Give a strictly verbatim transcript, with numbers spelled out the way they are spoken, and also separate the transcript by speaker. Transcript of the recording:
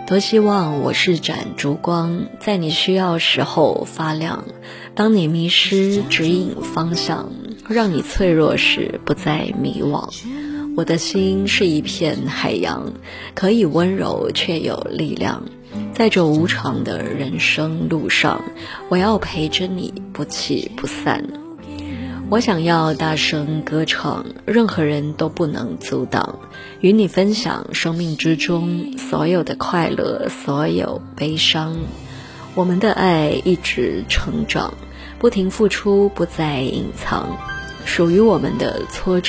Speaker 1: 多希望我是盏烛光，在你需要时候发亮，当你迷失指引方向，让你脆弱时不再迷惘。我的心是一片海洋，可以温柔却有力量。在这无常的人生路上，我要陪着你不弃不散。我想要大声歌唱，任何人都不能阻挡，与你分享生命之中所有的快乐，所有悲伤。我们的爱一直成长，不停付出，不再隐藏，属于我们的挫折